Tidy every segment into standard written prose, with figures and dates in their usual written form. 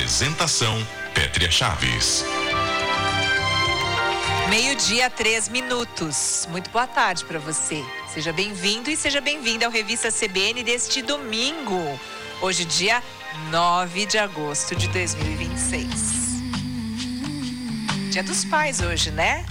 Apresentação: Pétria Chaves. 12:03. Muito boa tarde para você. Seja bem-vindo e seja bem-vinda ao Revista CBN deste domingo. Hoje, dia 9 de agosto de 2026. Dia dos Pais hoje, né?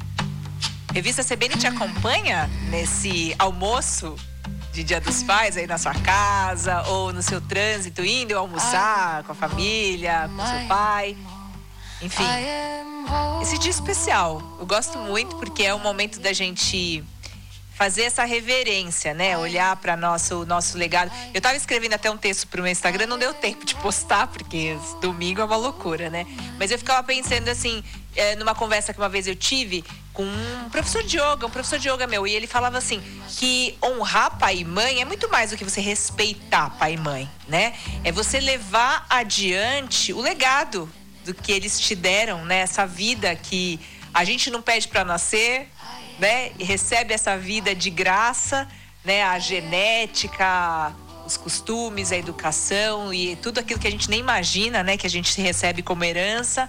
Revista CBN te acompanha nesse almoço de Dia dos Pais aí na sua casa ou no seu trânsito, indo almoçar com a família, com seu pai. Enfim, esse dia especial, eu gosto muito porque é o momento da gente fazer essa reverência, né? Olhar para nosso legado. Eu estava escrevendo até um texto para o meu Instagram, não deu tempo de postar, porque domingo é uma loucura, né? Mas eu ficava pensando assim, numa conversa que uma vez eu tive com um professor de yoga meu, e ele falava assim, que honrar pai e mãe é muito mais do que você respeitar pai e mãe, né? É você levar adiante o legado do que eles te deram, né? Essa vida que a gente não pede para nascer, né? E recebe essa vida de graça, né? A genética, os costumes, a educação e tudo aquilo que a gente nem imagina, né? Que a gente recebe como herança.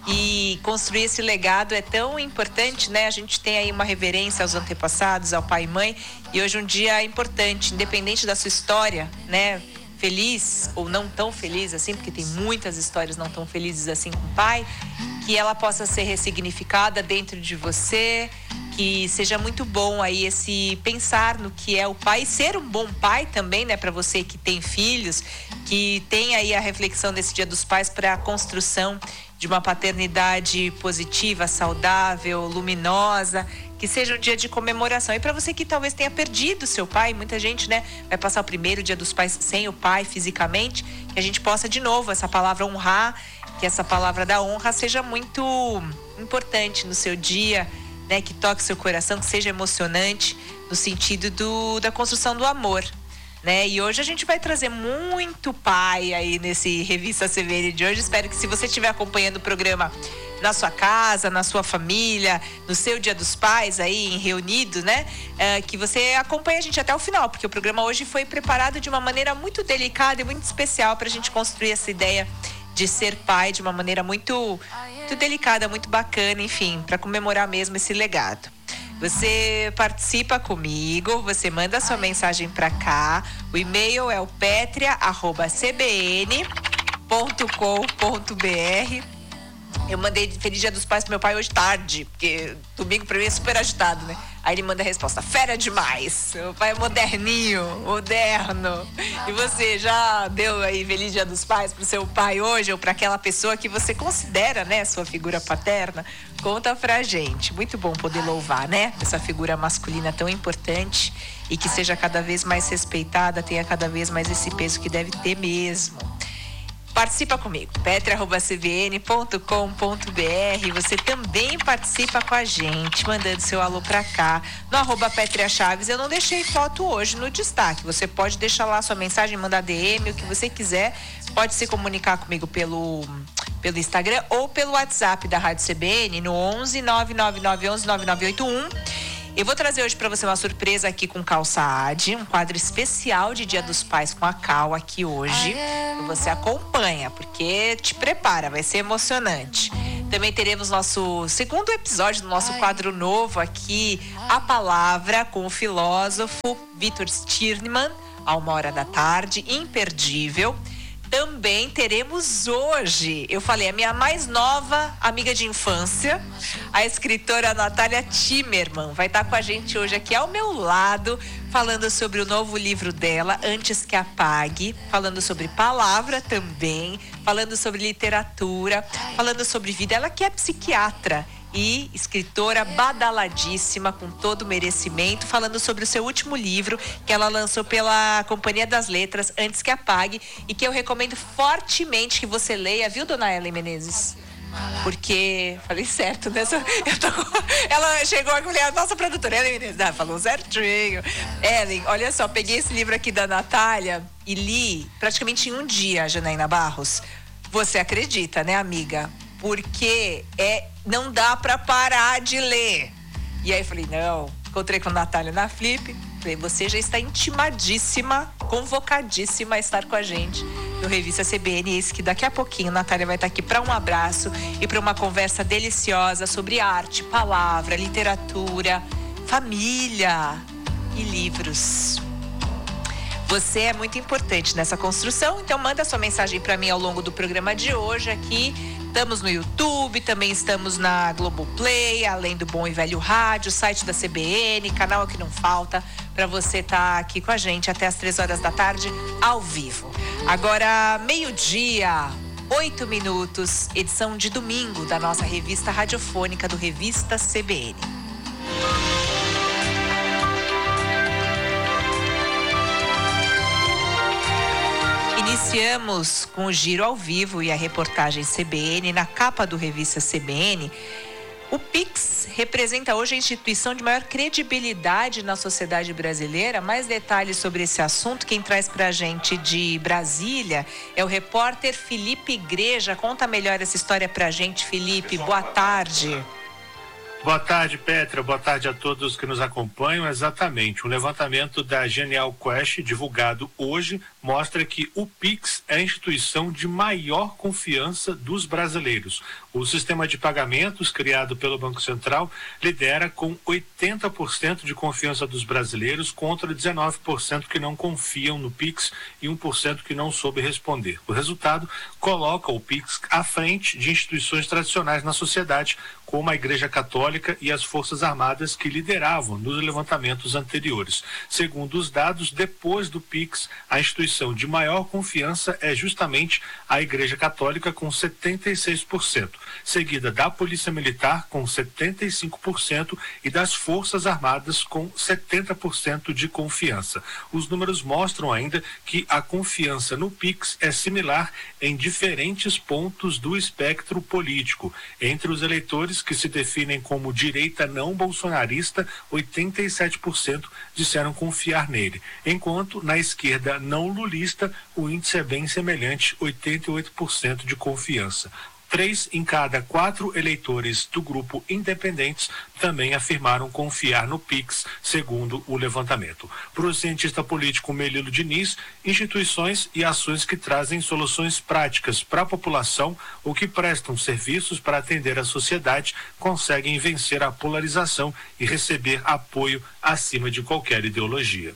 E construir esse legado é tão importante, né? A gente tem aí uma reverência aos antepassados, ao pai e mãe. E hoje um dia é importante, independente da sua história, né? Feliz ou não tão feliz assim, porque tem muitas histórias não tão felizes assim com o pai, que ela possa ser ressignificada dentro de você, que seja muito bom aí esse pensar no que é o pai, e ser um bom pai também, né, para você que tem filhos, que tem aí a reflexão desse Dia dos Pais para a construção de uma paternidade positiva, saudável, luminosa, que seja um dia de comemoração. E para você que talvez tenha perdido seu pai, muita gente, né, vai passar o primeiro Dia dos Pais sem o pai fisicamente, que a gente possa de novo essa palavra honrar, que essa palavra da honra seja muito importante no seu dia, né, que toque seu coração, que seja emocionante no sentido da construção do amor, né? E hoje a gente vai trazer muito pai aí nesse Revista CBN de hoje. Espero que, se você estiver acompanhando o programa na sua casa, na sua família, no seu Dia dos Pais aí reunido, né? Que você acompanhe a gente até o final, porque o programa hoje foi preparado de uma maneira muito delicada e muito especial para a gente construir essa ideia de ser pai de uma maneira muito delicada, muito bacana, enfim, para comemorar mesmo esse legado. Você participa comigo, você manda sua mensagem para cá. O e-mail é o petria@cbn.com.br. Eu mandei Feliz Dia dos Pais pro meu pai hoje tarde, porque domingo pra mim é super agitado, né? Aí ele manda a resposta: fera demais. Meu pai é moderno. E você já deu aí Feliz Dia dos Pais pro seu pai hoje, ou para aquela pessoa que você considera, né, sua figura paterna? Conta pra gente. Muito bom poder louvar, né? Essa figura masculina tão importante e que seja cada vez mais respeitada, tenha cada vez mais esse peso que deve ter mesmo. Participa comigo, petria@cbn.com.br. Você também participa com a gente, mandando seu alô pra cá, no @petriachaves. Eu não deixei foto hoje no destaque. Você pode deixar lá sua mensagem, mandar DM, o que você quiser. Pode se comunicar comigo pelo Instagram ou pelo WhatsApp da Rádio CBN, no 11 99911 9981. Eu vou trazer hoje para você uma surpresa aqui com Calça Adi, um quadro especial de Dia dos Pais com a Cal aqui hoje. Você acompanha, porque te prepara, vai ser emocionante. Também teremos nosso segundo episódio do nosso quadro novo aqui, A Palavra, com o filósofo Victor Stirnman, a 13h, imperdível. Também teremos hoje, eu falei, a minha mais nova amiga de infância, a escritora Natália Timmerman, vai estar com a gente hoje aqui ao meu lado, falando sobre o novo livro dela, Antes que Apague, falando sobre palavra também, falando sobre literatura, falando sobre vida. Ela que é psiquiatra e escritora badaladíssima, com todo o merecimento, falando sobre o seu último livro, que ela lançou pela Companhia das Letras, Antes que Apague, e que eu recomendo fortemente que você leia, viu, dona Ellen Menezes? Porque, falei certo, né? Ela chegou aqui e falei, a nossa produtora, Ellen Menezes, falou certinho. Ellen, olha só, peguei esse livro aqui da Natália e li praticamente em um dia, Janaína Barros. Você acredita, né, amiga? Porque não dá pra parar de ler. E aí eu falei, não, encontrei com a Natália na Flip, você já está intimadíssima, convocadíssima a estar com a gente no Revista CBN. Eis que daqui a pouquinho Natália vai estar aqui para um abraço e para uma conversa deliciosa sobre arte, palavra, literatura, família e livros. Você é muito importante nessa construção, então manda sua mensagem para mim ao longo do programa de hoje aqui. Estamos no YouTube, também estamos na Globoplay, além do Bom e Velho Rádio, site da CBN, canal que não falta, para você estar aqui com a gente até as 3 horas da tarde, ao vivo. Agora, 12h, 8 minutos, edição de domingo da nossa revista radiofônica do Revista CBN. Iniciamos com o Giro ao Vivo e a reportagem CBN. Na capa do Revista CBN, o Pix representa hoje a instituição de maior credibilidade na sociedade brasileira. Mais detalhes sobre esse assunto, quem traz pra gente de Brasília é o repórter Felipe Igreja. Conta melhor essa história pra gente, Felipe. Boa tarde. Boa tarde, Petra. Boa tarde a todos que nos acompanham. Exatamente. Um levantamento da Genial Quest, divulgado hoje, mostra que o Pix é a instituição de maior confiança dos brasileiros. O sistema de pagamentos criado pelo Banco Central lidera com 80% de confiança dos brasileiros contra 19% que não confiam no Pix e 1% que não soube responder. O resultado coloca o Pix à frente de instituições tradicionais na sociedade, como a Igreja Católica e as Forças Armadas, que lideravam nos levantamentos anteriores. Segundo os dados, depois do Pix, a instituição de maior confiança é justamente a Igreja Católica, com 76%, seguida da Polícia Militar, com 75%, e das Forças Armadas, com 70% de confiança. Os números mostram ainda que a confiança no Pix é similar em diferentes pontos do espectro político. Entre os eleitores que se definem como direita não bolsonarista, 87% disseram confiar nele, enquanto na esquerda não lulista o índice é bem semelhante, 88% de confiança. 3 em cada 4 eleitores do grupo independentes também afirmaram confiar no Pix, segundo o levantamento. Para o cientista político Melilo Diniz, instituições e ações que trazem soluções práticas para a população ou que prestam serviços para atender a sociedade conseguem vencer a polarização e receber apoio acima de qualquer ideologia.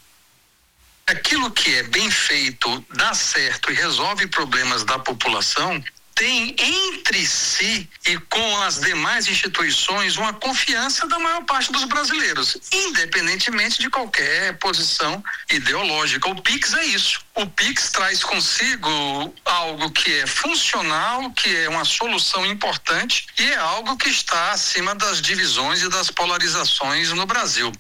Aquilo que é bem feito, dá certo e resolve problemas da população, tem entre si e com as demais instituições uma confiança da maior parte dos brasileiros, independentemente de qualquer posição ideológica. O Pix é isso. O Pix traz consigo algo que é funcional, que é uma solução importante e é algo que está acima das divisões e das polarizações no Brasil.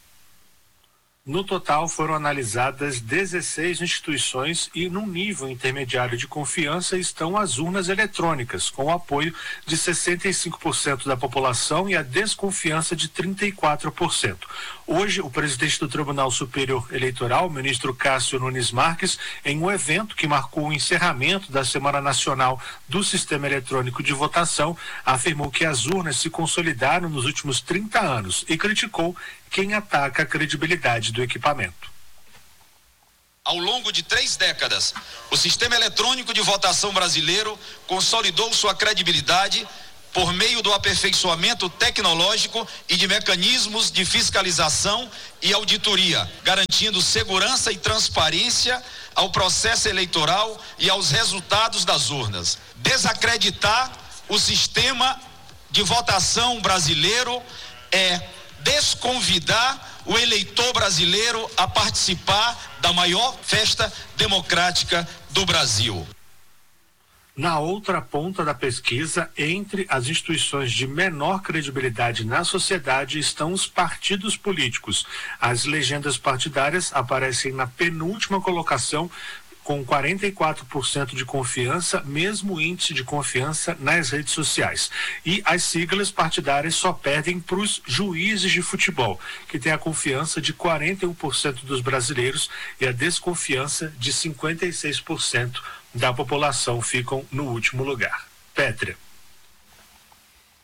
No total, foram analisadas 16 instituições e, num nível intermediário de confiança, estão as urnas eletrônicas, com o apoio de 65% da população e a desconfiança de 34%. Hoje, o presidente do Tribunal Superior Eleitoral, o ministro Cássio Nunes Marques, em um evento que marcou o encerramento da Semana Nacional do Sistema Eletrônico de Votação, afirmou que as urnas se consolidaram nos últimos 30 anos e criticou quem ataca a credibilidade do equipamento. Ao longo de 3 décadas, o sistema eletrônico de votação brasileiro consolidou sua credibilidade por meio do aperfeiçoamento tecnológico e de mecanismos de fiscalização e auditoria, garantindo segurança e transparência ao processo eleitoral e aos resultados das urnas. Desacreditar o sistema de votação brasileiro é desconvidar o eleitor brasileiro a participar da maior festa democrática do Brasil. Na outra ponta da pesquisa, entre as instituições de menor credibilidade na sociedade estão os partidos políticos. As legendas partidárias aparecem na penúltima colocação, com 44% de confiança, mesmo índice de confiança nas redes sociais. E as siglas partidárias só perdem para os juízes de futebol, que tem a confiança de 41% dos brasileiros e a desconfiança de 56% da população ficam no último lugar. Pétria.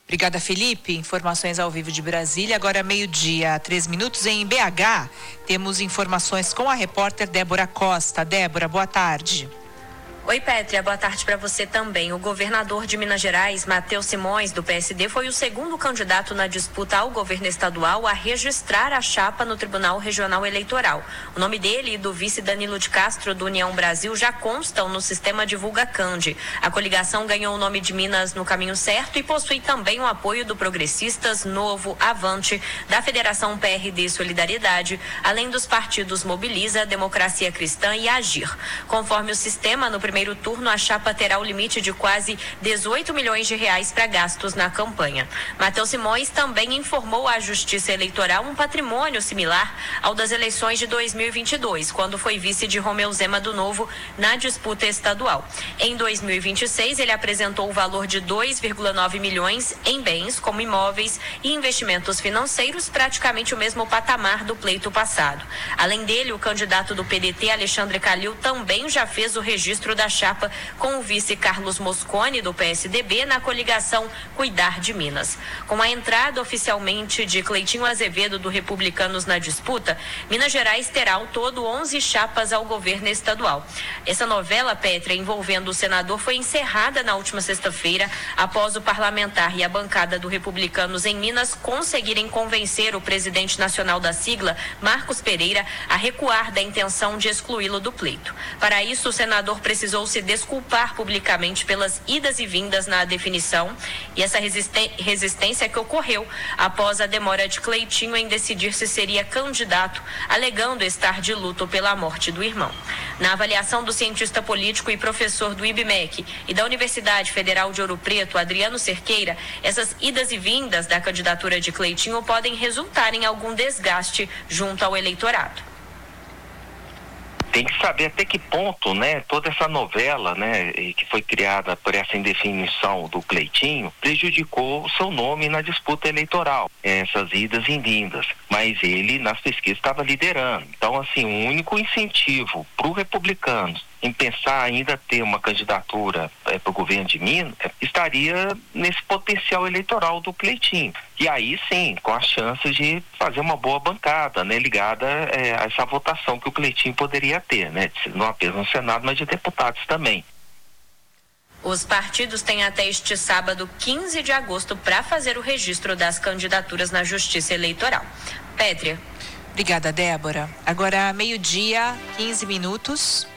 Obrigada, Felipe. Informações ao vivo de Brasília. Agora 12:03 em BH. Temos informações com a repórter Débora Costa. Débora, boa tarde. Oi, Pétria, boa tarde para você também. O governador de Minas Gerais, Matheus Simões, do PSD, foi o segundo candidato na disputa ao governo estadual a registrar a chapa no Tribunal Regional Eleitoral. O nome dele e do vice Danilo de Castro, do União Brasil, já constam no sistema DivulgaCand. A coligação ganhou o nome de Minas no caminho certo e possui também o apoio do Progressistas, Novo, Avante, da Federação PRD Solidariedade, além dos partidos Mobiliza, Democracia Cristã e Agir. Conforme o sistema, no primeiro turno, a chapa terá o limite de quase 18 milhões de reais para gastos na campanha. Matheus Simões também informou à Justiça Eleitoral um patrimônio similar ao das eleições de 2022, quando foi vice de Romeu Zema do Novo na disputa estadual. Em 2026, ele apresentou o valor de 2,9 milhões em bens, como imóveis e investimentos financeiros, praticamente o mesmo patamar do pleito passado. Além dele, o candidato do PDT, Alexandre Calil, também já fez o registro da chapa com o vice Carlos Mosconi, do PSDB, na coligação Cuidar de Minas. Com a entrada oficialmente de Cleitinho Azevedo, do Republicanos, na disputa, Minas Gerais terá ao todo 11 chapas ao governo estadual. Essa novela, Pétria, envolvendo o senador, foi encerrada na última sexta-feira, após o parlamentar e a bancada do Republicanos em Minas conseguirem convencer o presidente nacional da sigla, Marcos Pereira, a recuar da intenção de excluí-lo do pleito. Para isso, o senador precisou se desculpar publicamente pelas idas e vindas na definição e essa resistência que ocorreu após a demora de Cleitinho em decidir se seria candidato, alegando estar de luto pela morte do irmão. Na avaliação do cientista político e professor do IBMEC e da Universidade Federal de Ouro Preto, Adriano Cerqueira, essas idas e vindas da candidatura de Cleitinho podem resultar em algum desgaste junto ao eleitorado. Tem que saber até que ponto, né, toda essa novela, né, que foi criada por essa indefinição do Cleitinho, prejudicou o seu nome na disputa eleitoral, essas idas e vindas. Mas ele, nas pesquisas, estava liderando. Então, assim, o único incentivo para os republicanos em pensar ainda ter uma candidatura para o governo de Minas, estaria nesse potencial eleitoral do Cleitinho. E aí sim, com a chance de fazer uma boa bancada, né, ligada a essa votação que o Cleitinho poderia ter, né, não apenas no Senado, mas de deputados também. Os partidos têm até este sábado, 15 de agosto, para fazer o registro das candidaturas na Justiça Eleitoral. Pétria. Obrigada, Débora. Agora, 12:15.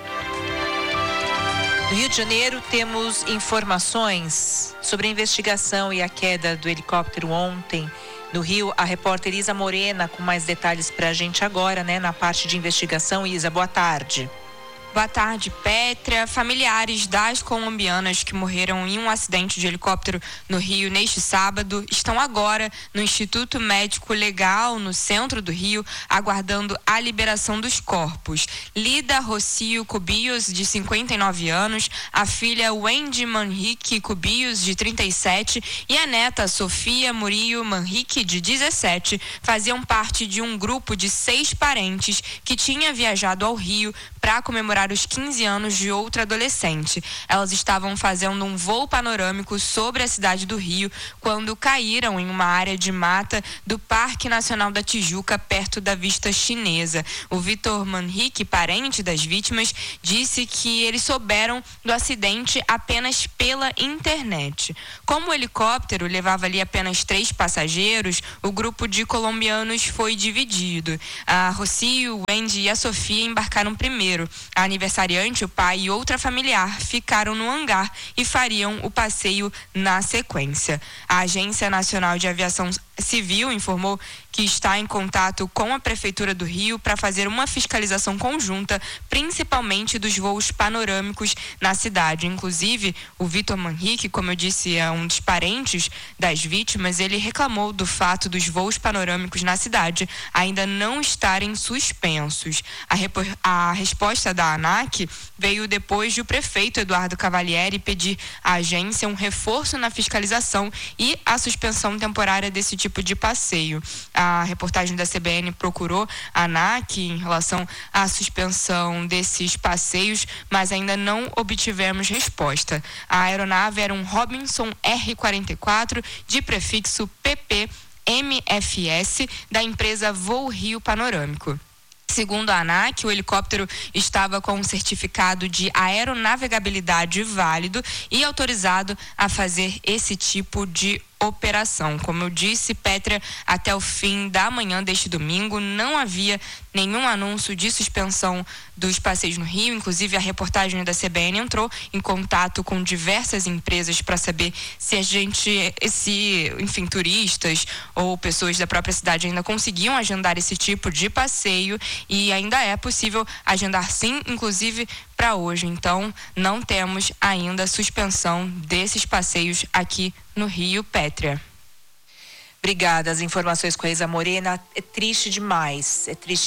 No Rio de Janeiro, temos informações sobre a investigação e a queda do helicóptero ontem. No Rio, a repórter Isa Morena com mais detalhes para a gente agora, né? Na parte de investigação. Isa, boa tarde. Boa tarde, Pétria. Familiares das colombianas que morreram em um acidente de helicóptero no Rio neste sábado estão agora no Instituto Médico Legal, no centro do Rio, aguardando a liberação dos corpos. Lida Rocio Cubillos, de 59 anos, a filha Wendy Manrique Cubillos, de 37, e a neta Sofia Murillo Manrique, de 17, faziam parte de um grupo de 6 parentes que tinha viajado ao Rio para comemorar os 15 anos de outra adolescente. Elas estavam fazendo um voo panorâmico sobre a cidade do Rio quando caíram em uma área de mata do Parque Nacional da Tijuca, perto da Vista Chinesa. O Vitor Manrique, parente das vítimas, disse que eles souberam do acidente apenas pela internet. Como o helicóptero levava ali apenas 3 passageiros, o grupo de colombianos foi dividido. A Rocio, o Wendy e a Sofia embarcaram primeiro. A aniversariante, o pai e outra familiar ficaram no hangar e fariam o passeio na sequência. A Agência Nacional de Aviação Civil informou que está em contato com a Prefeitura do Rio para fazer uma fiscalização conjunta, principalmente dos voos panorâmicos na cidade. Inclusive, o Vitor Manrique, como eu disse, é um dos parentes das vítimas, ele reclamou do fato dos voos panorâmicos na cidade ainda não estarem suspensos. A resposta da ANAC veio depois de o prefeito Eduardo Cavalieri pedir à agência um reforço na fiscalização e a suspensão temporária desse tipo de passeio. A reportagem da CBN procurou a ANAC em relação à suspensão desses passeios, mas ainda não obtivemos resposta. A aeronave era um Robinson R-44 de prefixo PP-MFS da empresa Voo Rio Panorâmico. Segundo a ANAC, o helicóptero estava com um certificado de aeronavegabilidade válido e autorizado a fazer esse tipo de operação. Como eu disse, Pétria, até o fim da manhã deste domingo não havia nenhum anúncio de suspensão dos passeios no Rio. Inclusive, a reportagem da CBN entrou em contato com diversas empresas para saber se turistas ou pessoas da própria cidade ainda conseguiam agendar esse tipo de passeio, e ainda é possível agendar sim, inclusive para hoje. Então, não temos ainda suspensão desses passeios aqui no Rio, Pétria. Obrigada. As informações com a Isa Morena. É triste demais.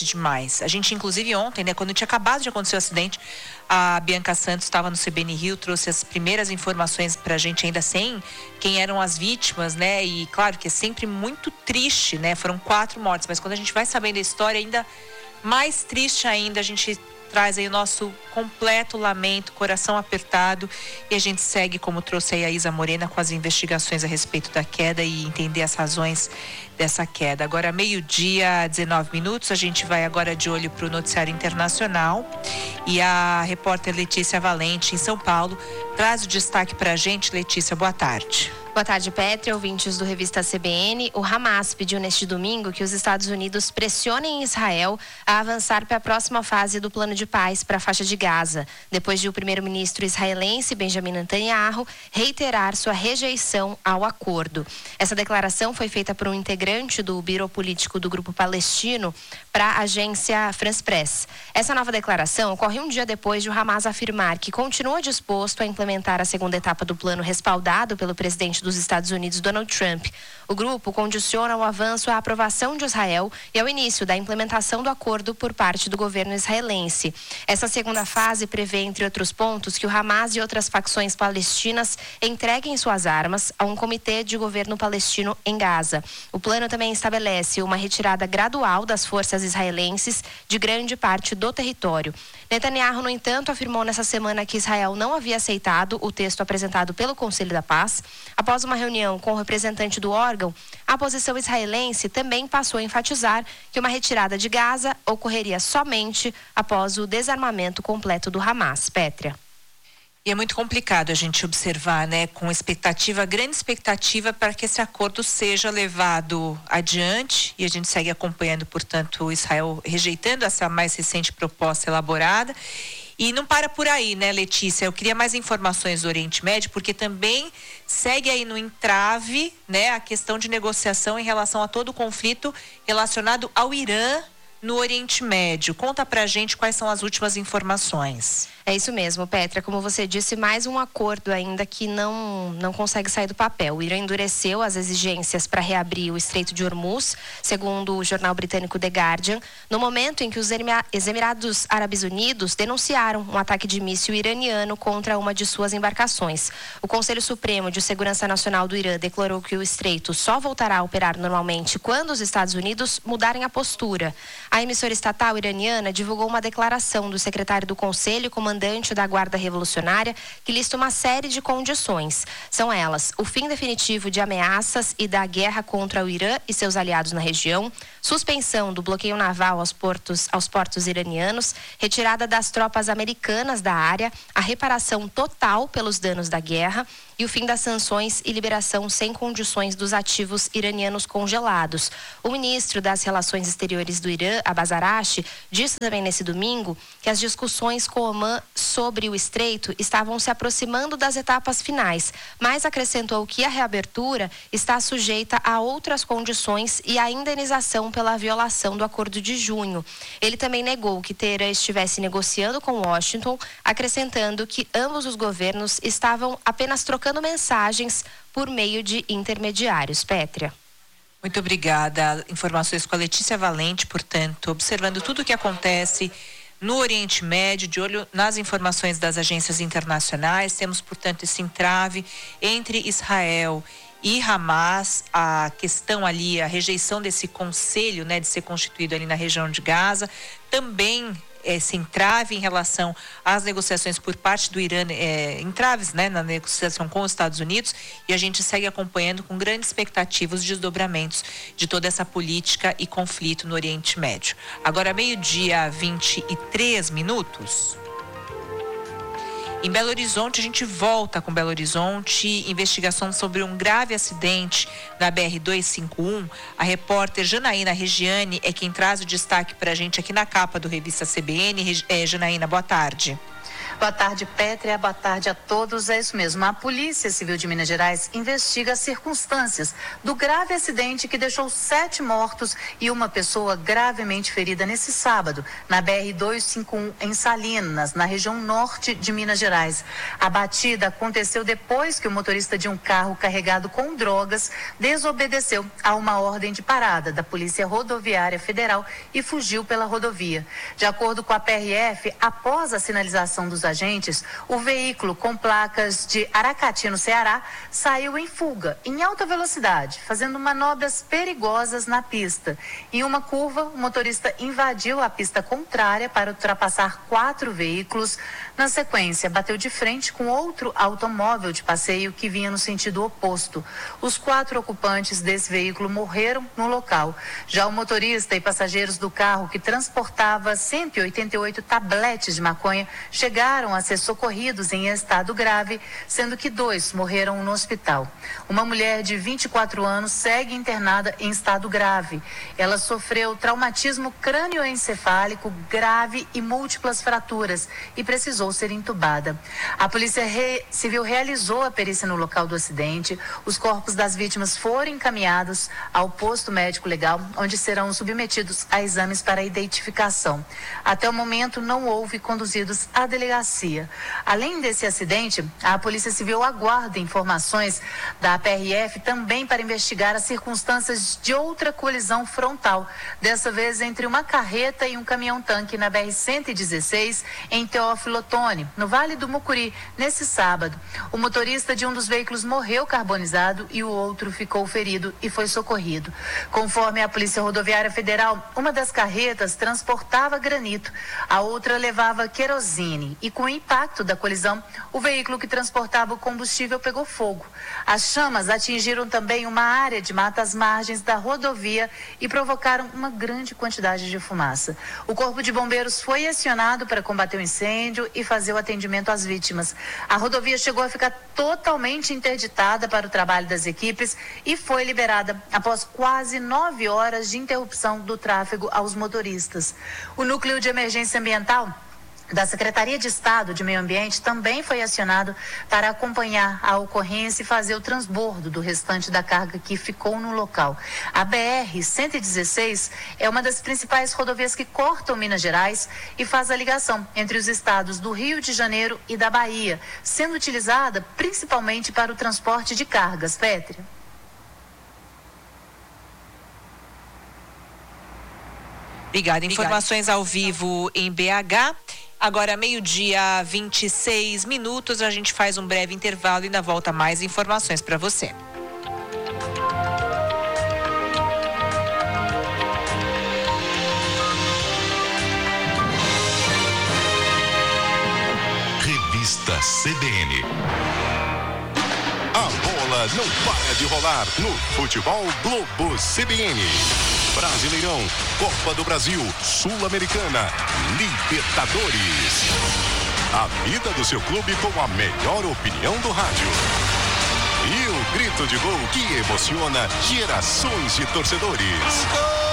A gente, inclusive, ontem, né, quando tinha acabado de acontecer o acidente, a Bianca Santos estava no CBN Rio, trouxe as primeiras informações pra gente, ainda sem quem eram as vítimas, né? E claro que é sempre muito triste, né? Foram 4 mortes, mas quando a gente vai sabendo a história, ainda mais triste ainda, a gente traz aí o nosso completo lamento, coração apertado, e a gente segue, como trouxe aí a Isa Morena, com as investigações a respeito da queda e entender as razões dessa queda. Agora, 12h, 19 minutos, a gente vai agora de olho para o noticiário internacional, e a repórter Letícia Valente, em São Paulo, traz o destaque para a gente. Letícia, boa tarde. Boa tarde, Pétria, ouvintes do Revista CBN. O Hamas pediu neste domingo que os Estados Unidos pressionem Israel a avançar para a próxima fase do plano de paz para a faixa de Gaza, depois de o primeiro-ministro israelense Benjamin Netanyahu reiterar sua rejeição ao acordo. Essa declaração foi feita por um integrante do Biro Político do Grupo Palestino para a agência France Press. Essa nova declaração ocorre um dia depois de o Hamas afirmar que continua disposto a implementar a segunda etapa do plano respaldado pelo presidente dos Estados Unidos, Donald Trump. O grupo condiciona o avanço à aprovação de Israel e ao início da implementação do acordo por parte do governo israelense. Essa segunda fase prevê, entre outros pontos, que o Hamas e outras facções palestinas entreguem suas armas a um comitê de governo palestino em Gaza. O plano também estabelece uma retirada gradual das forças israelenses de grande parte do território. Netanyahu, no entanto, afirmou nessa semana que Israel não havia aceitado o texto apresentado pelo Conselho da Paz. Após uma reunião com o representante do órgão, a posição israelense também passou a enfatizar que uma retirada de Gaza ocorreria somente após o desarmamento completo do Hamas. Pétria. E é muito complicado a gente observar, né, com grande expectativa para que esse acordo seja levado adiante, e a gente segue acompanhando, portanto, Israel rejeitando essa mais recente proposta elaborada. E não para por aí, né, Letícia? Eu queria mais informações do Oriente Médio, porque também segue aí no entrave, né, a questão de negociação em relação a todo o conflito relacionado ao Irã no Oriente Médio. Conta pra gente quais são as últimas informações. É isso mesmo, Pétria. Como você disse, mais um acordo ainda que não consegue sair do papel. O Irã endureceu as exigências para reabrir o Estreito de Hormuz, segundo o jornal britânico The Guardian, no momento em que os Emirados Árabes Unidos denunciaram um ataque de míssil iraniano contra uma de suas embarcações. O Conselho Supremo de Segurança Nacional do Irã declarou que o estreito só voltará a operar normalmente quando os Estados Unidos mudarem a postura. A emissora estatal iraniana divulgou uma declaração do secretário do Conselho, comandante da Guarda Revolucionária, que lista uma série de condições. São elas: o fim definitivo de ameaças e da guerra contra o Irã e seus aliados na região, suspensão do bloqueio naval aos portos iranianos, retirada das tropas americanas da área, a reparação total pelos danos da guerra e o fim das sanções e liberação sem condições dos ativos iranianos congelados. O ministro das Relações Exteriores do Irã, Abbas Araghchi, disse também nesse domingo que as discussões com Omã sobre o estreito estavam se aproximando das etapas finais, mas acrescentou que a reabertura está sujeita a outras condições e a indenização pela violação do acordo de junho. Ele também negou que Teherã estivesse negociando com Washington, acrescentando que ambos os governos estavam apenas trocando mensagens por meio de intermediários. Pétria. Muito obrigada. Informações com a Letícia Valente, portanto, observando tudo o que acontece no Oriente Médio, de olho nas informações das agências internacionais. Temos, portanto, esse entrave entre Israel e Hamas, a questão ali, a rejeição desse conselho, né, de ser constituído ali na região de Gaza, também esse entrave em relação às negociações por parte do Irã, entraves, né, na negociação com os Estados Unidos, e a gente segue acompanhando com grandes expectativas os desdobramentos de toda essa política e conflito no Oriente Médio. Agora, 12:23. Em Belo Horizonte, a gente volta com Belo Horizonte, investigação sobre um grave acidente na BR-251. A repórter Janaína Regiane é quem traz o destaque para a gente aqui na capa do Revista CBN. Janaína, boa tarde. Boa tarde, Pétria. Boa tarde a todos. É isso mesmo. A Polícia Civil de Minas Gerais investiga as circunstâncias do grave acidente que deixou 7 mortos e uma pessoa gravemente ferida nesse sábado, na BR-251, em Salinas, na região norte de Minas Gerais. A batida aconteceu depois que o motorista de um carro carregado com drogas desobedeceu a uma ordem de parada da Polícia Rodoviária Federal e fugiu pela rodovia. De acordo com a PRF, após a sinalização dos agentes, o veículo com placas de Aracati, no Ceará, saiu em fuga, em alta velocidade, fazendo manobras perigosas na pista. Em uma curva, o motorista invadiu a pista contrária para ultrapassar 4 veículos. Na sequência, bateu de frente com outro automóvel de passeio que vinha no sentido oposto. Os 4 ocupantes desse veículo morreram no local. Já o motorista e passageiros do carro, que transportava 188 tabletes de maconha, chegaram a ser socorridos em estado grave, sendo que 2 morreram no hospital. Uma mulher de 24 anos segue internada em estado grave. Ela sofreu traumatismo crânioencefálico grave e múltiplas fraturas e precisou ser entubada. A Polícia Civil realizou a perícia no local do acidente. Os corpos das vítimas foram encaminhados ao posto médico legal, onde serão submetidos a exames para identificação. Até o momento, não houve conduzidos à delegacia. Além desse acidente, a Polícia Civil aguarda informações da PRF também para investigar as circunstâncias de outra colisão frontal, dessa vez entre uma carreta e um caminhão-tanque na BR-116, em Teófilo Otoni, no Vale do Mucuri, nesse sábado. O motorista de um dos veículos morreu carbonizado e o outro ficou ferido e foi socorrido. Conforme a Polícia Rodoviária Federal, uma das carretas transportava granito, a outra levava querosene e, com o impacto da colisão, o veículo que transportava o combustível pegou fogo. As chamas atingiram também uma área de mata às margens da rodovia e provocaram uma grande quantidade de fumaça. O Corpo de Bombeiros foi acionado para combater o incêndio e fazer o atendimento às vítimas. A rodovia chegou a ficar totalmente interditada para o trabalho das equipes e foi liberada após quase 9 horas de interrupção do tráfego aos motoristas. O Núcleo de Emergência Ambiental da Secretaria de Estado de Meio Ambiente também foi acionado para acompanhar a ocorrência e fazer o transbordo do restante da carga que ficou no local. A BR-116 é uma das principais rodovias que cortam Minas Gerais e faz a ligação entre os estados do Rio de Janeiro e da Bahia, sendo utilizada principalmente para o transporte de cargas. Pétria. Obrigada. Informações ao vivo em BH. Agora, 12:26, a gente faz um breve intervalo e na volta mais informações para você. Revista CBN. A bola não para de rolar no Futebol Globo CBN. Brasileirão, Copa do Brasil, Sul-Americana, Libertadores. A vida do seu clube com a melhor opinião do rádio. E o grito de gol que emociona gerações de torcedores.